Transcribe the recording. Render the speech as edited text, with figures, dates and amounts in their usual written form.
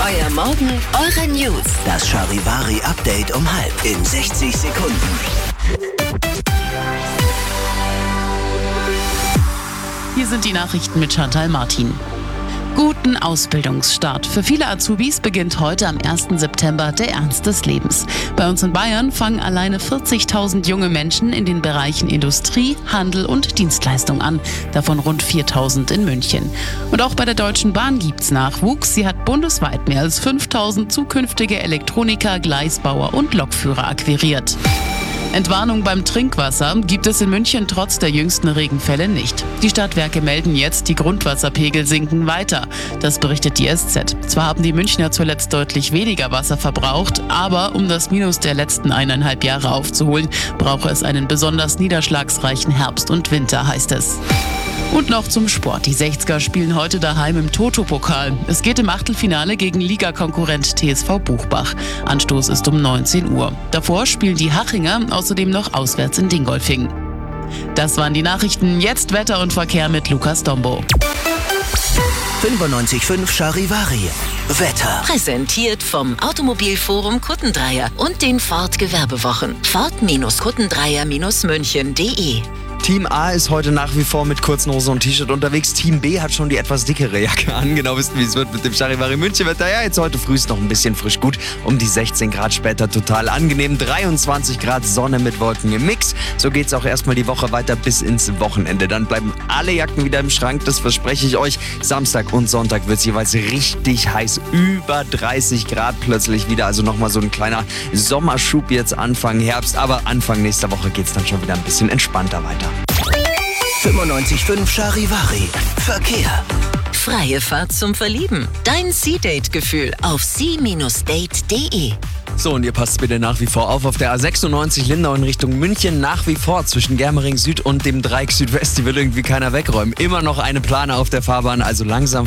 Euer Morgen, eure News. Das Charivari-Update um 6:30 in 60 Sekunden. Hier sind die Nachrichten mit Chantal Martin. Guten Ausbildungsstart. Für viele Azubis beginnt heute am 1. September der Ernst des Lebens. Bei uns in Bayern fangen alleine 40.000 junge Menschen in den Bereichen Industrie, Handel und Dienstleistung an. Davon rund 4.000 in München. Und auch bei der Deutschen Bahn gibt's Nachwuchs. Sie hat bundesweit mehr als 5.000 zukünftige Elektroniker, Gleisbauer und Lokführer akquiriert. Entwarnung beim Trinkwasser gibt es in München trotz der jüngsten Regenfälle nicht. Die Stadtwerke melden jetzt, die Grundwasserpegel sinken weiter. Das berichtet die SZ. Zwar haben die Münchner zuletzt deutlich weniger Wasser verbraucht, aber um das Minus der letzten 1,5 Jahre aufzuholen, brauche es einen besonders niederschlagsreichen Herbst und Winter, heißt es. Und noch zum Sport. Die 60er spielen heute daheim im Toto-Pokal. Es geht im Achtelfinale gegen Ligakonkurrent TSV Buchbach. Anstoß ist um 19 Uhr. Davor spielen die Hachinger außerdem noch auswärts in Dingolfing. Das waren die Nachrichten. Jetzt Wetter und Verkehr mit Lukas Dombo. 95.5 Charivari. Wetter. Präsentiert vom Automobilforum Kuttendreier und den Ford Gewerbewochen. Ford-Kuttendreier-München.de. Team A ist heute nach wie vor mit kurzen Hosen und T-Shirt unterwegs. Team B hat schon die etwas dickere Jacke an. Genau wissen, wie es wird mit dem Charivari München-Wetter. Ja, jetzt heute früh ist noch ein bisschen frisch gut. Um die 16 Grad, später total angenehm. 23 Grad Sonne mit Wolken im Mix. So geht's auch erstmal die Woche weiter bis ins Wochenende. Dann bleiben alle Jacken wieder im Schrank, das verspreche ich euch. Samstag und Sonntag wird es jeweils richtig heiß. Über 30 Grad plötzlich wieder. Also nochmal so ein kleiner Sommerschub jetzt Anfang Herbst. Aber Anfang nächster Woche geht's dann schon wieder ein bisschen entspannter weiter. 95.5 Charivari. Verkehr. Freie Fahrt zum Verlieben. Dein Sea-Date-Gefühl auf sea-date.de. So, und ihr passt bitte nach wie vor auf der A96 Lindau in Richtung München. Nach wie vor zwischen Germering Süd und dem Dreieck Südwest. Die will irgendwie keiner wegräumen. Immer noch eine Plane auf der Fahrbahn, also langsam